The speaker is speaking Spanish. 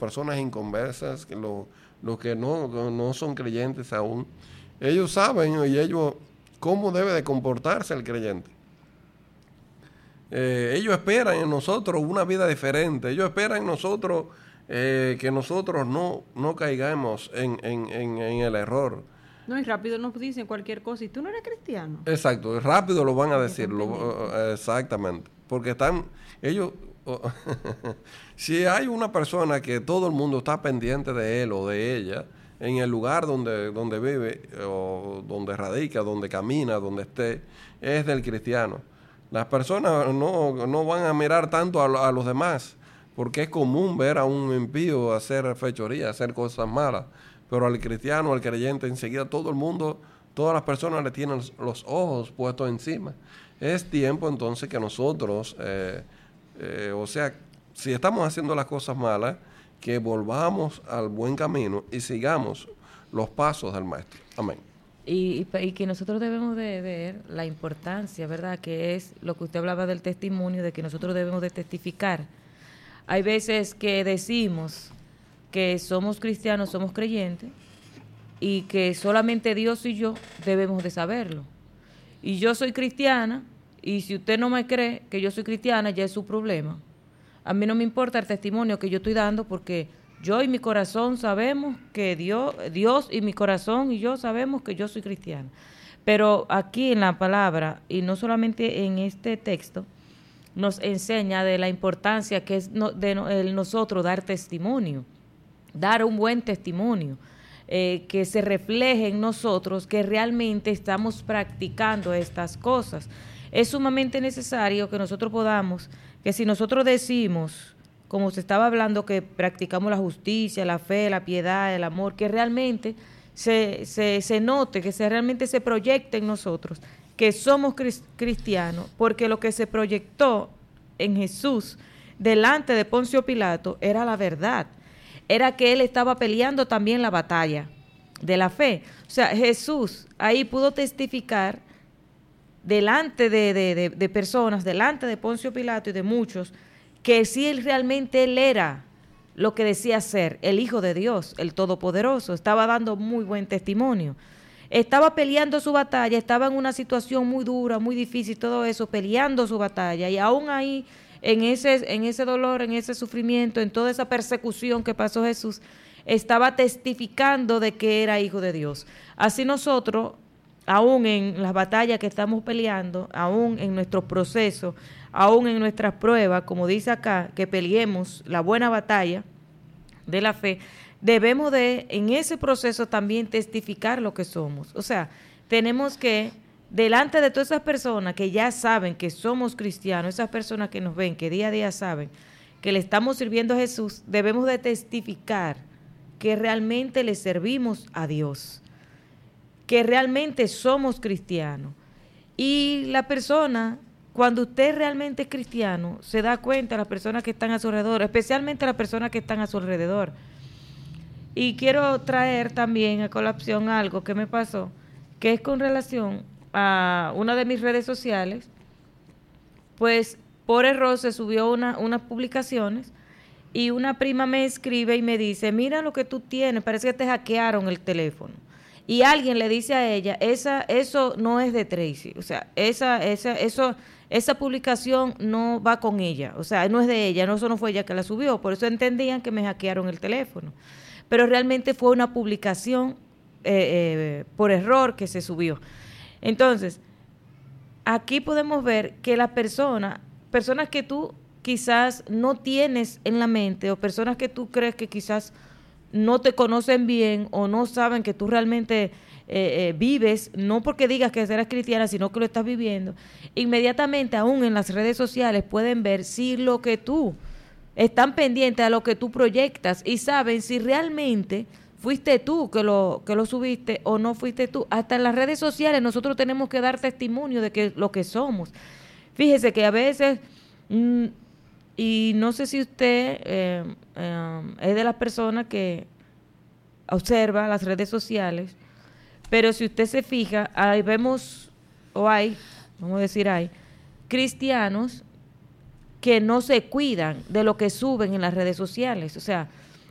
personas inconversas, los que no son creyentes aún, ellos saben y ellos cómo debe de comportarse el creyente. Ellos esperan en nosotros una vida diferente. Ellos esperan en nosotros que nosotros no caigamos en el error. No, y rápido nos dicen cualquier cosa. ¿Y tú no eres cristiano? Exacto, rápido lo van a decir. Exactamente. Porque están ellos... si hay una persona que todo el mundo está pendiente de él o de ella, en el lugar donde vive, o donde radica, donde camina, donde esté, es del cristiano. Las personas no van a mirar tanto a los demás, porque es común ver a un impío hacer fechoría, hacer cosas malas, pero al cristiano, al creyente, enseguida todo el mundo, todas las personas le tienen los ojos puestos encima. Es tiempo entonces que nosotros, o sea, si estamos haciendo las cosas malas, que volvamos al buen camino y sigamos los pasos del Maestro. Amén. Y que nosotros debemos de ver la importancia, ¿verdad? Que es lo que usted hablaba del testimonio, de que nosotros debemos de testificar. Hay veces que decimos que somos cristianos, somos creyentes, y que solamente Dios y yo debemos de saberlo. Y yo soy cristiana, y si usted no me cree que yo soy cristiana, ya es su problema. A mí no me importa el testimonio que yo estoy dando, porque yo y mi corazón sabemos que Dios y mi corazón y yo sabemos que yo soy cristiana. Pero aquí en la palabra, y no solamente en este texto, nos enseña de la importancia que es nosotros dar testimonio, dar un buen testimonio, que se refleje en nosotros que realmente estamos practicando estas cosas. Es sumamente necesario que nosotros podamos, que si nosotros decimos, como se estaba hablando, que practicamos la justicia, la fe, la piedad, el amor, que realmente se note, que realmente se proyecte en nosotros, que somos cristianos, porque lo que se proyectó en Jesús delante de Poncio Pilato era la verdad, era que él estaba peleando también la batalla de la fe. O sea, Jesús ahí pudo testificar delante de personas, delante de Poncio Pilato y de muchos, que si él realmente era lo que decía ser, el Hijo de Dios, el Todopoderoso. Estaba dando muy buen testimonio. Estaba peleando su batalla, estaba en una situación muy dura, muy difícil, todo eso, peleando su batalla. Y aún ahí, en ese dolor, en ese sufrimiento, en toda esa persecución que pasó Jesús, estaba testificando de que era Hijo de Dios. Así nosotros, aún en las batallas que estamos peleando, aún en nuestros procesos, aún en nuestras pruebas, como dice acá, que peleemos la buena batalla de la fe, debemos de, en ese proceso también testificar lo que somos. O sea, tenemos que, delante de todas esas personas que ya saben que somos cristianos, esas personas que nos ven, que día a día saben que le estamos sirviendo a Jesús, debemos de testificar que realmente le servimos a Dios, que realmente somos cristianos. Y la persona, cuando usted realmente es cristiano, se da cuenta, las personas que están a su alrededor, especialmente las personas que están a su alrededor. Y quiero traer también a colación algo que me pasó, que es con relación a una de mis redes sociales. Pues por error se subió unas publicaciones y una prima me escribe y me dice, mira lo que tú tienes, parece que te hackearon el teléfono. Y alguien le dice a ella, eso no es de Tracy, o sea, esa publicación no va con ella, o sea, no es de ella, eso no fue ella que la subió, por eso entendían que me hackearon el teléfono. Pero realmente fue una publicación por error que se subió. Entonces, aquí podemos ver que las personas que tú quizás no tienes en la mente, o personas que tú crees que quizás no te conocen bien o no saben que tú realmente vives, no porque digas que eres cristiana, sino que lo estás viviendo, inmediatamente aún en las redes sociales pueden ver si lo que tú, están pendientes a lo que tú proyectas y saben si realmente fuiste tú que lo subiste o no fuiste tú. Hasta en las redes sociales nosotros tenemos que dar testimonio de que lo que somos. Fíjese que a veces, y no sé si usted es de las personas que observa las redes sociales, pero si usted se fija, hay cristianos que no se cuidan de lo que suben en las redes sociales. O sea,